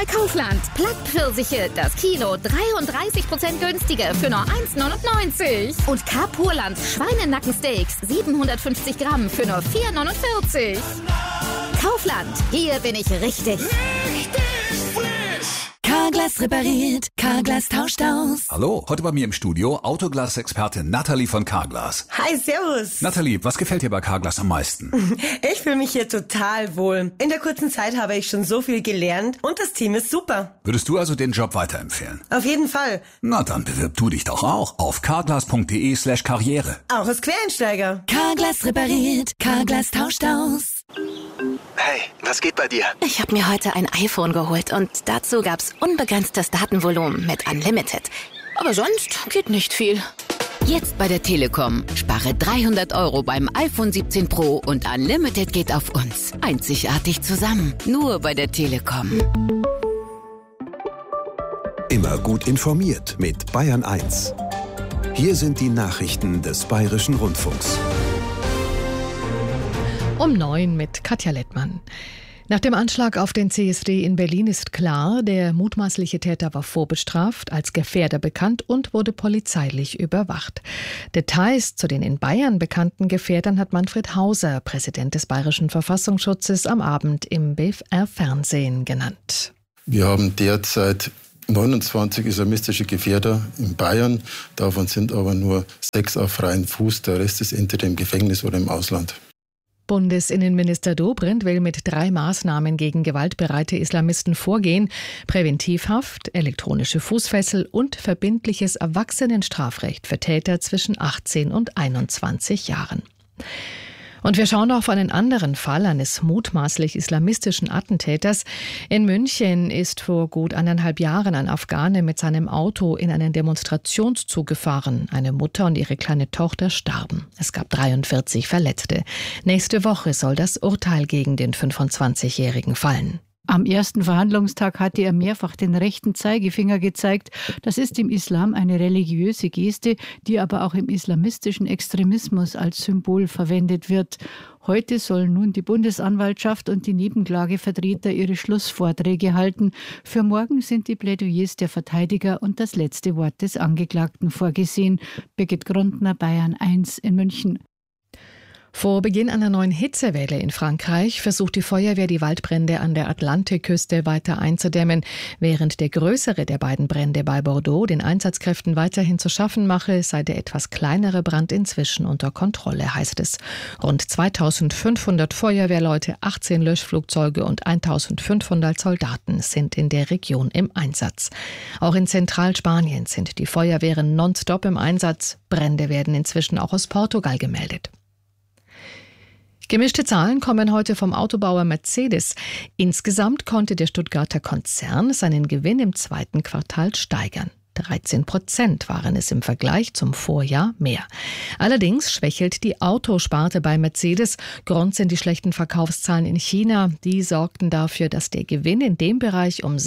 Bei Kaufland. Plattpfirsiche, das Kilo 33% günstiger für nur 1,99. Und K-Purland Schweinenackensteaks 750 Gramm für nur 4,49. Kaufland, hier bin ich richtig. Carglass repariert, Carglass tauscht aus. Hallo, heute bei mir im Studio Autoglas-Expertin Nathalie von Carglass. Hi, servus. Nathalie, was gefällt dir bei Carglass am meisten? Ich fühle mich hier total wohl. In der kurzen Zeit habe ich schon so viel gelernt und das Team ist super. Würdest du also den Job weiterempfehlen? Auf jeden Fall. Na, dann bewirb du dich doch auch auf carglass.de/karriere. Auch als Quereinsteiger. Carglass repariert, Carglass tauscht aus. Hey, was geht bei dir? Ich habe mir heute ein iPhone geholt und dazu gab's unbegrenztes Datenvolumen mit Unlimited. Aber sonst geht nicht viel. Jetzt bei der Telekom. Spare 300 € beim iPhone 17 Pro und Unlimited geht auf uns. Einzigartig zusammen. Nur bei der Telekom. Immer gut informiert mit Bayern 1. Hier sind die Nachrichten des Bayerischen Rundfunks. Um 9 mit Katja Lettmann. Nach dem Anschlag auf den CSD in Berlin ist klar, der mutmaßliche Täter war vorbestraft, als Gefährder bekannt und wurde polizeilich überwacht. Details zu den in Bayern bekannten Gefährdern hat Manfred Hauser, Präsident des Bayerischen Verfassungsschutzes, am Abend im BFR-Fernsehen genannt. Wir haben derzeit 29 islamistische Gefährder in Bayern. Davon sind aber nur 6 auf freiem Fuß. Der Rest ist entweder im Gefängnis oder im Ausland. Bundesinnenminister Dobrindt will mit 3 Maßnahmen gegen gewaltbereite Islamisten vorgehen: Präventivhaft, elektronische Fußfessel und verbindliches Erwachsenenstrafrecht für Täter zwischen 18 und 21 Jahren. Und wir schauen auf einen anderen Fall eines mutmaßlich islamistischen Attentäters. In München ist vor gut 1,5 Jahren ein Afghane mit seinem Auto in einen Demonstrationszug gefahren. Eine Mutter und ihre kleine Tochter starben. Es gab 43 Verletzte. Nächste Woche soll das Urteil gegen den 25-Jährigen fallen. Am ersten Verhandlungstag hatte er mehrfach den rechten Zeigefinger gezeigt. Das ist im Islam eine religiöse Geste, die aber auch im islamistischen Extremismus als Symbol verwendet wird. Heute sollen nun die Bundesanwaltschaft und die Nebenklagevertreter ihre Schlussvorträge halten. Für morgen sind die Plädoyers der Verteidiger und das letzte Wort des Angeklagten vorgesehen. Birgit Grundner, Bayern 1 in München. Vor Beginn einer neuen Hitzewelle in Frankreich versucht die Feuerwehr, die Waldbrände an der Atlantikküste weiter einzudämmen. Während der größere der beiden Brände bei Bordeaux den Einsatzkräften weiterhin zu schaffen mache, sei der etwas kleinere Brand inzwischen unter Kontrolle, heißt es. Rund 2500 Feuerwehrleute, 18 Löschflugzeuge und 1500 Soldaten sind in der Region im Einsatz. Auch in Zentralspanien sind die Feuerwehren nonstop im Einsatz. Brände werden inzwischen auch aus Portugal gemeldet. Gemischte Zahlen kommen heute vom Autobauer Mercedes. Insgesamt konnte der Stuttgarter Konzern seinen Gewinn im 2. Quartal steigern. 13% waren es im Vergleich zum Vorjahr mehr. Allerdings schwächelt die Autosparte bei Mercedes. Grund sind die schlechten Verkaufszahlen in China. Die sorgten dafür, dass der Gewinn in dem Bereich um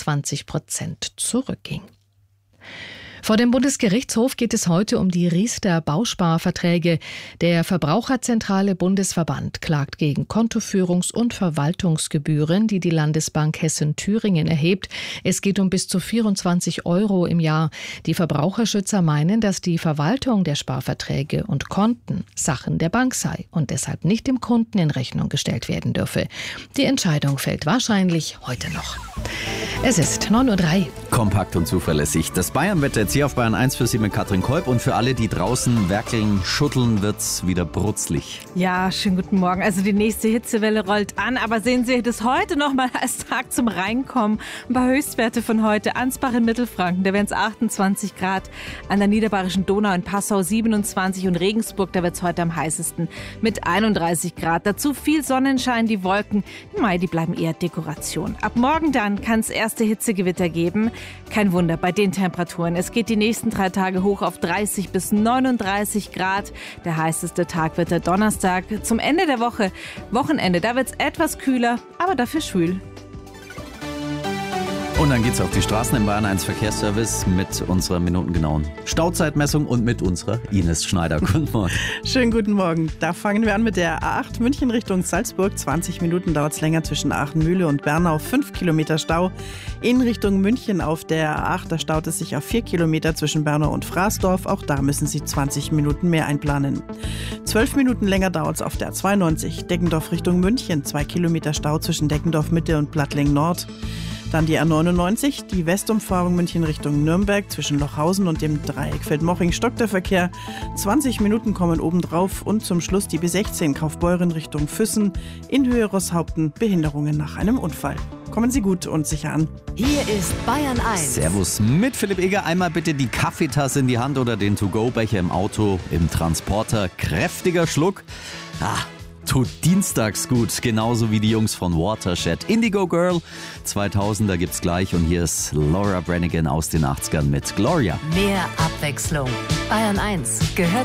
26% zurückging. Vor dem Bundesgerichtshof geht es heute um die Riester-Bausparverträge. Der Verbraucherzentrale Bundesverband klagt gegen Kontoführungs- und Verwaltungsgebühren, die die Landesbank Hessen-Thüringen erhebt. Es geht um bis zu 24 € im Jahr. Die Verbraucherschützer meinen, dass die Verwaltung der Sparverträge und Konten Sachen der Bank sei und deshalb nicht dem Kunden in Rechnung gestellt werden dürfe. Die Entscheidung fällt wahrscheinlich heute noch. Es ist 9:03 Uhr. Kompakt und zuverlässig. Das Bayern-Wetter jetzt hier auf Bayern 1 für Sie mit Katrin Kolb. Und für alle, die draußen werkeln, schütteln, wird's wieder brutzlig. Ja, schönen guten Morgen. Also die nächste Hitzewelle rollt an. Aber sehen Sie das heute noch mal als Tag zum Reinkommen. Ein paar Höchstwerte von heute. Ansbach in Mittelfranken, da wären es 28 Grad. An der Niederbayerischen Donau in Passau 27 und Regensburg, da wird es heute am heißesten mit 31 Grad. Dazu viel Sonnenschein, die Wolken, im Mai, die bleiben eher Dekoration. Ab morgen dann kann es erste Hitzegewitter geben. Kein Wunder bei den Temperaturen. Es geht die nächsten 3 Tage hoch auf 30 bis 39 Grad. Der heißeste Tag wird der Donnerstag. Zum Ende der Woche, Wochenende, da wird es etwas kühler, aber dafür schwül. Und dann geht's auf die Straßen im Bayern 1 Verkehrsservice mit unserer minutengenauen Stauzeitmessung und mit unserer Ines Schneider. Guten Morgen. Schönen guten Morgen. Da fangen wir an mit der A8 München Richtung Salzburg. 20 Minuten dauert es länger zwischen Aachenmühle und Bernau. 5 Kilometer Stau. In Richtung München auf der A8, da staut es sich auf 4 Kilometer zwischen Bernau und Fraßdorf. Auch da müssen Sie 20 Minuten mehr einplanen. 12 Minuten länger dauert es auf der A92 Deggendorf Richtung München. 2 Kilometer Stau zwischen Deggendorf Mitte und Plattling Nord. Dann die A99, die Westumfahrung München Richtung Nürnberg. Zwischen Lochhausen und dem Dreieck Feldmoching stockt der Verkehr. 20 Minuten kommen obendrauf. Und zum Schluss die B16 Kaufbeuren Richtung Füssen. In Höhe Rosshaupten Behinderungen nach einem Unfall. Kommen Sie gut und sicher an. Hier ist Bayern 1. Servus mit Philipp Eger. Einmal bitte die Kaffeetasse in die Hand oder den To-Go-Becher im Auto, im Transporter. Kräftiger Schluck. Tut dienstags gut, genauso wie die Jungs von Watershed. Indigo Girl 2000er gibt's gleich und hier ist Laura Branigan aus den 80ern mit Gloria. Mehr Abwechslung. Bayern 1 gehört